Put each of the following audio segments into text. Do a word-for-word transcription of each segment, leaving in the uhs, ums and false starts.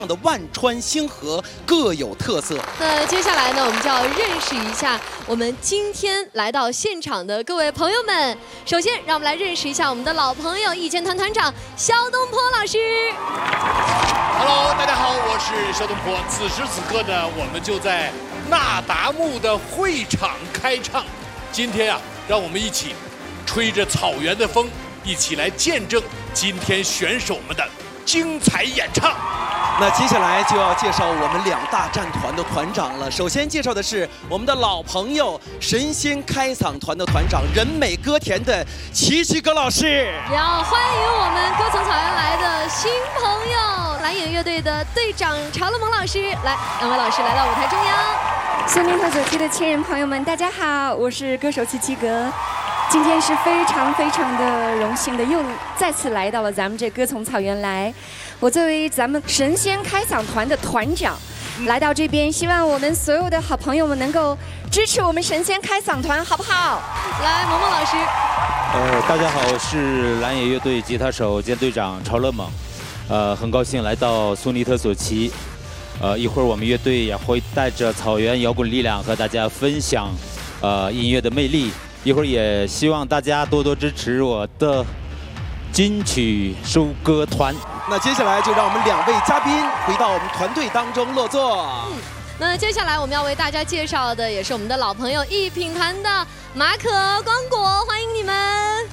的万川星河各有特色。 那接下来呢，我们就要认识一下我们今天来到现场的各位朋友们。首先，让我们来认识一下我们的老朋友，义剑团团长肖东坡老师。 Hello， 大家好，我是肖东坡。此时此刻呢，我们就在那达慕的会场开唱。今天啊，让我们一起吹着草原的风，一起来见证今天选手们的精彩演唱。 那接下来就要介绍我们两大战团的团长了。首先介绍的是我们的老朋友神仙开嗓团的团长，人美歌甜的齐齐格老师。 也要欢迎我们歌从草原来的新朋友，蓝眼乐队的队长曹乐蒙老师。来，两位老师来到舞台中央。 苏宁特左旗的亲人朋友们，大家好，我是歌手齐齐格。今天是非常非常的荣幸的，又再次来到了咱们这歌从草原来。我作为咱们神仙开嗓团的团长，来到这边，希望我们所有的好朋友们能够支持我们神仙开嗓团，好不好？ 来，萌萌老师。 呃，大家好，我是蓝野乐队吉他手兼队长曹乐猛。呃，很高兴来到苏尼特左旗。呃，一会儿我们乐队也会带着草原摇滚力量和大家分享呃音乐的魅力。一会儿也希望大家多多支持我的金曲收歌团。 那接下来就让我们两位嘉宾回到我们团队当中落座。 嗯，那接下来我们要为大家介绍的也是我们的老朋友一品团的马可、光果，欢迎你们。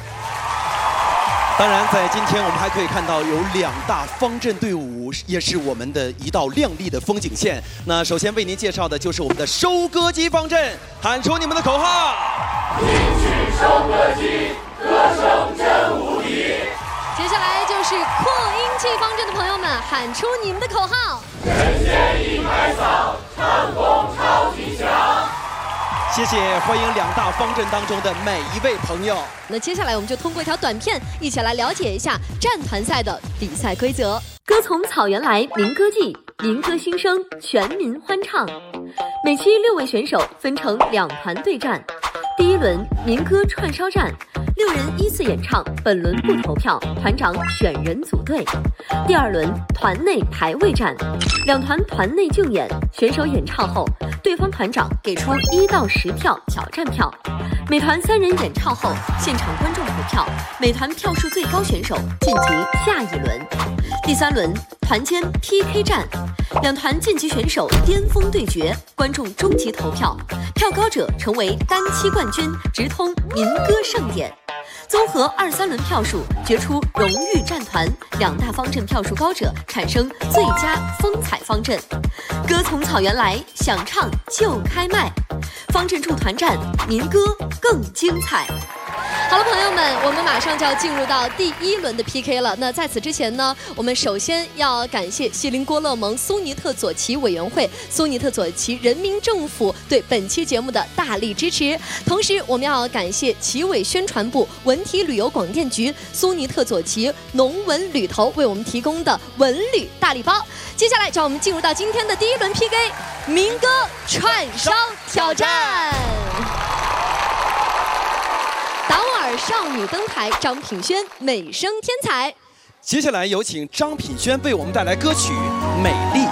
当然，在今天我们还可以看到有两大方阵队伍，也是我们的一道亮丽的风景线。那首先为您介绍的就是我们的收割机方阵，喊出你们的口号： 金曲收割机，歌声真无敌。 接下来就是扩音器方阵的朋友们，喊出你们的口号： 神仙一开嗓，唱功超级强。 谢谢，欢迎两大方阵当中的每一位朋友。 那接下来我们就通过一条短片，一起来了解一下战团赛的比赛规则。歌从草原来，民歌季，民歌新生，全民欢唱。每期六位选手分成两团对战。第一轮民歌串烧战，六人依次演唱，本轮不投票，团长选人组队。第二轮团内排位战，两团团内竞演，选手演唱后，对方团长给出一到十票挑战票，每团三人演唱后，现场观众投票，每团票数最高选手晋级下一轮。第三轮团间 P K 战，两团晋级选手巅峰对决，观众终极投票，票高者成为单期冠军，直通民歌盛典。综合二三轮票数，决出荣誉战团，两大方阵票数高者产生最佳风采方阵。歌从草原来，想唱就开麦，方阵助团战，民歌更精彩。好了，朋友们，我们马上就要进入到第一轮的 P K 了。那在此之前呢，我们首先要感谢锡林郭勒盟苏尼特左旗委员会、苏尼特左旗人民政府对本期节目的大力支持。同时，我们要感谢旗委宣传部、文体旅游广电局、苏尼特左旗农文旅投为我们提供的文旅大礼包。接下来，就让我们进入到今天的第一轮 P K， 民歌串烧挑战。达斡尔少女登台，张品轩美声天才。 接下来有请张品轩为我们带来歌曲《美丽》。